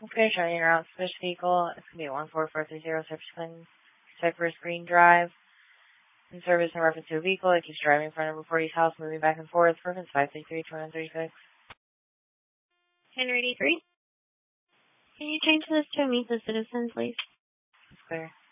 Okay, showing your out suspicious vehicle. It's going to be 14430 Cypress Green Drive. In service in reference to a vehicle that keeps driving in front of Reporty's house, moving back and forth. Reference 533-2136. Henry D3. Can you change this to meet the citizen, please? It's clear.